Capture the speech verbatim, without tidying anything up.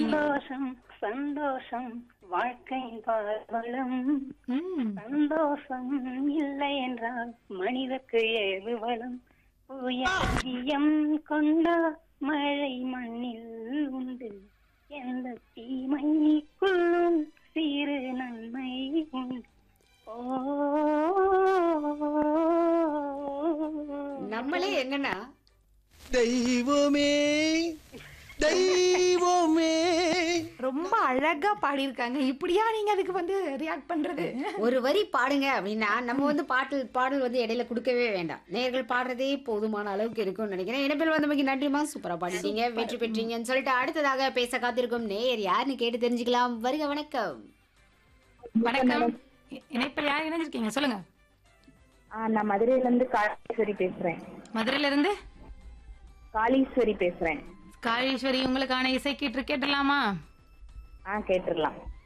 சந்தோஷம் சந்தோஷம் வாழ்க்கை வளம். ம். சந்தோஷம் இல்லை என்றால் மனிதக்கு ஏது வளம். புயதியம் கொண்ட மழை மண்ணில் உண்டு. எந்த தீமைக்குள்ளும் சிறு நன்மை உண்டு. ஓ நம்மளே என்னன்னா தெய்வமே தெய்வமே ரொம்ப அழகா பாடியிருக்காங்க. இப்படியா நீங்க அதுக்கு வந்து ரியாக்ட் பண்றது? ஒரு வரி பாடுங்க அப்படின்னா நம்ம வந்து பாட்டு பாடல் வந்து இடையில கொடுக்கவே வேண்டாம். நேயர்கள் பாடுறதே போதுமான அளவுக்கு இருக்கும்னு நினைக்கிறேன். இணைப்பில் வந்தமைக்கு நன்றிமா, சூப்பரா பாடிட்டீங்க, வெற்றி பெற்றீங்கன்னு சொல்லிட்டு அடுத்ததாக பேச காத்திருக்கும் நேயர் யாருன்னு கேட்டு தெரிஞ்சுக்கலாம். வருக, வணக்கம். வணக்கம். இ- இணைப்பில் யார் இணைஞ்சிருக்கீங்க சொல்லுங்க. ஆ, நான் மதுரையில இருந்து காளீஸ்வரி பேசுறேன். மதுரையில இருந்து காளீஸ்வரி பேசுறேன். காளீஸ்வரி, உங்களுக்கான இசை கீற்று கேட்டலாமா? ஆ, கேட்டுடலாம்.